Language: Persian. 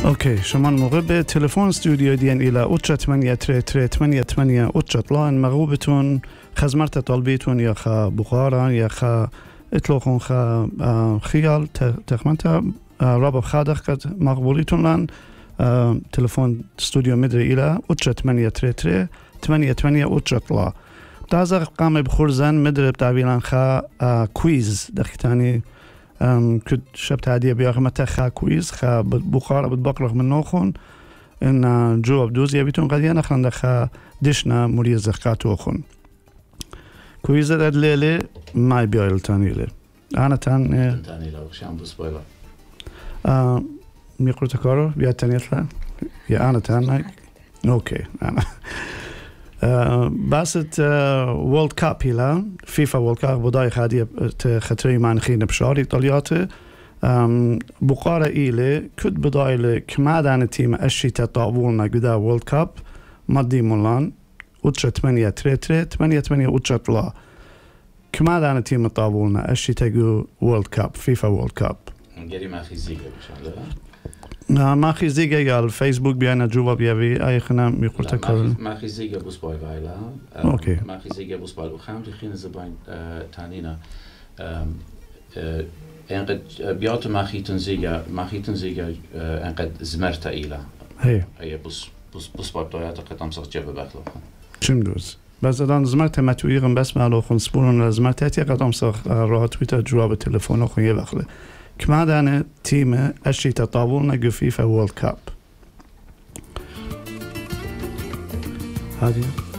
اوكي شمان مغرب تلفون استوديو دين الى اوتشا 833 اوتشا مغوبتون خزمرت طلبيتون يا خا بخارا يا خا اطلقون خا خيال تخمنت رابط خادخ قد مقبوليتون لان تلفون استوديو مدري الى اوتشا 833 اوتشا طلا تازق قام بخورزن مدرب تعبيلان خا كويز دختاني كد شبت عادية بياخد متى كويز خا بخارة بتبقرغ من نوخون إن جواب دوزي بيتون قديا نخلن دخا دشنا مريز زخاتو خون كويز داد ليلي ما يبيعيل تاني لي أنا تاني لا وشام بسبويلر ميقرو تكارو بيا تاني يطلع يا أنا تاني أوكي أنا باست وورلد كاب هلا فيفا وورلد كاب بداية خادية خطري مع نخين بشار إيطالياته بقارة إيلي كد بداية كمادان تيم أشي تطاولنا قدا وورلد كاب مدي مولان أوتشا 8 أوتشا طلا كمادان تيم تطاولنا أشي تقو وورلد كاب فيفا وورلد كاب نجري ما في زيجة بشان ما خي زيجة على الفيسبوك بيانا جوا بيابي أي خنا يقول تكرر ما خي زيجة بسبوي بايلا أوكي ما خي زيجة بسبوي وخام تخين زباين تانينا انقد بياتو ما خيتن زيجة انقد زمرتا إيلا هي بسبوي بطويات قد أمسخ جبه بخلوخ شمدوز بس الان زمرت متویرم بس معلو خون سپورن زمرتاتی قد أمسخ راه تویتر جواب تلفن خون یه بخله كمادانا تيم أشي تطاولنا جو فيفا وورلد كاب هذه